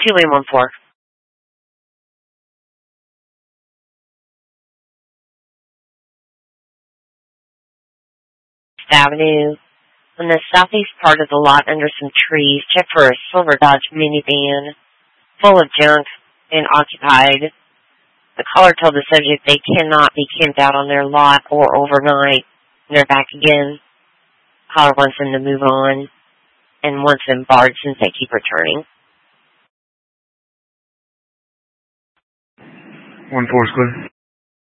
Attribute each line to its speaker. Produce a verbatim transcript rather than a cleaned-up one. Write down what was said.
Speaker 1: two lane one four. Avenue. On the southeast part of the lot under some trees, check for a silver Dodge minivan full of junk and occupied. The caller told the subject they cannot be camped out on their lot or overnight. They're back again. Caller wants them to move on and wants them barred since they keep returning.
Speaker 2: One four is clear.